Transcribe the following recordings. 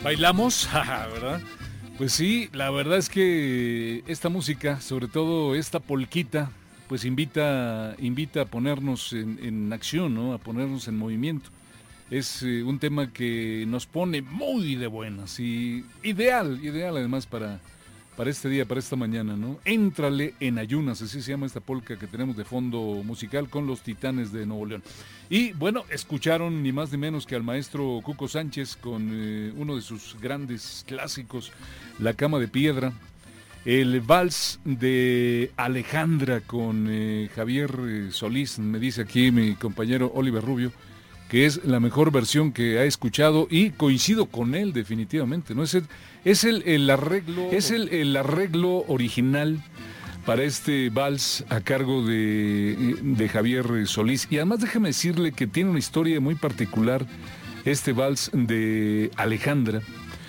¿Bailamos? ¿Verdad? Pues sí, la verdad es que esta música, sobre todo esta polquita, pues invita a ponernos en acción, ¿no? A ponernos en movimiento. Es un tema que nos pone muy de buenas y ideal además para este día, para esta mañana, ¿no? Éntrale en ayunas, así se llama esta polca que tenemos de fondo musical con los Titanes de Nuevo León. Y bueno, escucharon ni más ni menos que al maestro Cuco Sánchez con uno de sus grandes clásicos, La Cama de Piedra, el vals de Alejandra con Javier Solís, me dice aquí mi compañero Oliver Rubio, que es la mejor versión que ha escuchado y coincido con él definitivamente, ¿no? Es el arreglo original para este vals a cargo de Javier Solís. Y además déjeme decirle que tiene una historia muy particular este vals de Alejandra.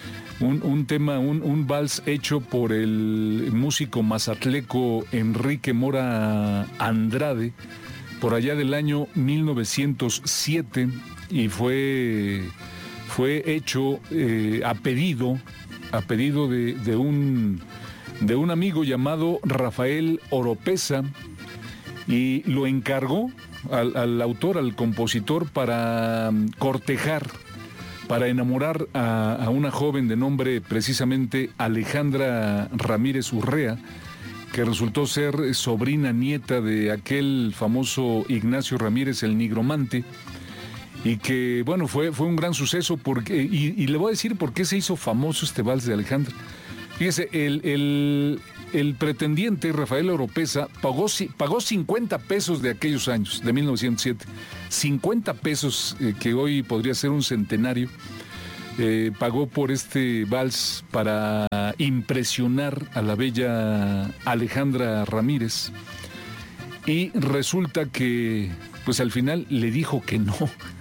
Un vals hecho por el músico mazatleco Enrique Mora Andrade, por allá del año 1907, y fue hecho a pedido de un amigo llamado Rafael Oropesa, y lo encargó al autor, al compositor, para cortejar, para enamorar a una joven de nombre precisamente Alejandra Ramírez Urrea, que resultó ser sobrina nieta de aquel famoso Ignacio Ramírez, el nigromante, y que, bueno, fue un gran suceso, porque y le voy a decir por qué se hizo famoso este vals de Alejandra. Fíjese, el pretendiente Rafael Oropesa pagó 50 pesos de aquellos años, de 1907, 50 pesos que hoy podría ser un centenario. Pagó por este vals para impresionar a la bella Alejandra Ramírez, y resulta que pues al final le dijo que no.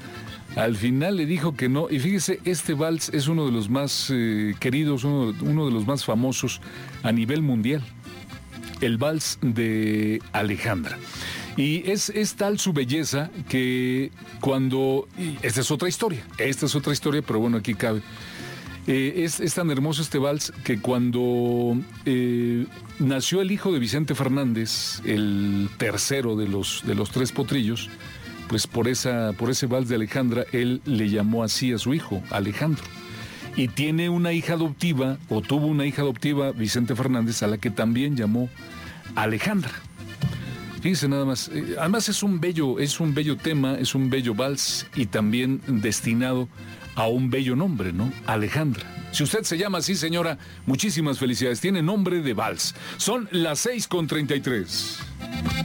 Y fíjese, este vals es uno de los más queridos, uno de los más famosos a nivel mundial, el vals de Alejandra. Y es tal su belleza que cuando... Esta es otra historia, pero bueno, aquí cabe. Es tan hermoso este vals que cuando nació el hijo de Vicente Fernández, el tercero de los tres potrillos, pues por ese vals de Alejandra, él le llamó así a su hijo, Alejandro. Y tiene una hija adoptiva, o tuvo una hija adoptiva, Vicente Fernández, a la que también llamó Alejandra. Fíjense nada más. Además es un bello tema, es un bello vals, y también destinado a un bello nombre, ¿no? Alejandra. Si usted se llama así, señora, muchísimas felicidades. Tiene nombre de vals. Son las 6:33.